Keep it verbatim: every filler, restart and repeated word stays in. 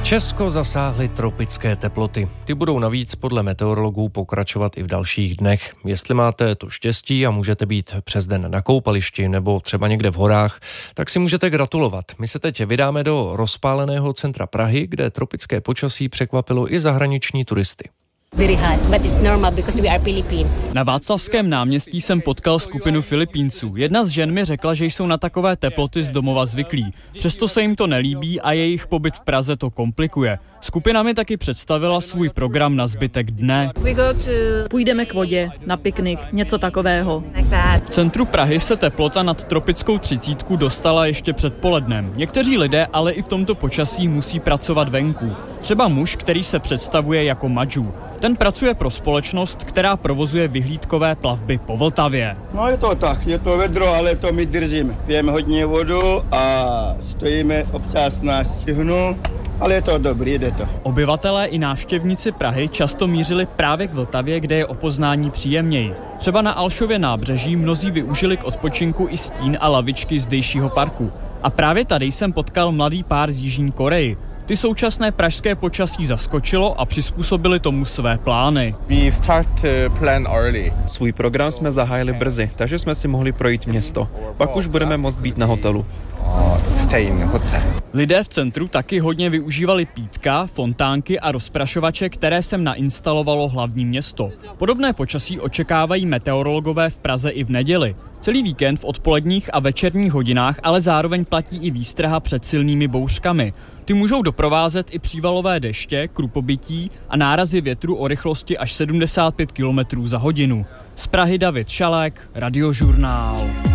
Česko zasáhly tropické teploty. Ty budou navíc podle meteorologů pokračovat i v dalších dnech. Jestli máte to štěstí a můžete být přes den na koupališti nebo třeba někde v horách, tak si můžete gratulovat. My se teď vydáme do rozpáleného centra Prahy, kde tropické počasí překvapilo i zahraniční turisty. Na Václavském náměstí jsem potkal skupinu Filipínců. Jedna z žen mi řekla, že jsou na takové teploty z domova zvyklí. Přesto se jim to nelíbí a jejich pobyt v Praze to komplikuje. Skupina mi taky představila svůj program na zbytek dne. Půjdeme k vodě, na piknik, něco takového. V centru Prahy se teplota nad tropickou třicítku dostala ještě před polednem. Někteří lidé ale i v tomto počasí musí pracovat venku. Třeba muž, který se představuje jako Madžu. Ten pracuje pro společnost, která provozuje vyhlídkové plavby po Vltavě. No je to tak, je to vedro, ale to my držíme. Pijeme hodně vodu a stojíme, občas nás stihnu. Ale je to dobrý, jde to. Obyvatelé i návštěvníci Prahy často mířili právě k Vltavě, kde je o poznání příjemněji. Třeba na Alšově nábřeží mnozí využili k odpočinku i stín a lavičky zdejšího parku. A právě tady jsem potkal mladý pár z Jižní Koreji. Ty současné pražské počasí zaskočilo a přizpůsobili tomu své plány. We start to plan early. Svůj program jsme zahájili brzy, takže jsme si mohli projít město. Pak už budeme moct být na hotelu. Lidé v centru taky hodně využívali pítka, fontánky a rozprašovače, které sem nainstalovalo hlavní město. Podobné počasí očekávají meteorologové v Praze i v neděli. Celý víkend v odpoledních a večerních hodinách ale zároveň platí i výstraha před silnými bouřkami. Ty můžou doprovázet i přívalové deště, krupobytí a nárazy větru o rychlosti až sedmdesát pět kilometrů za hodinu. Z Prahy David Šalek, Radiožurnál.